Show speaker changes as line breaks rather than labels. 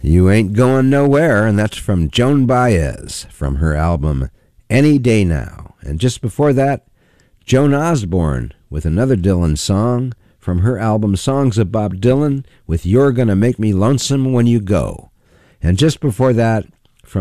You Ain't Going Nowhere, and that's from Joan Baez from her album Any Day Now. And just before that, Joan Osborne with another Dylan song from her album Songs of Bob Dylan with You're Gonna Make Me Lonesome When You Go. And just before that,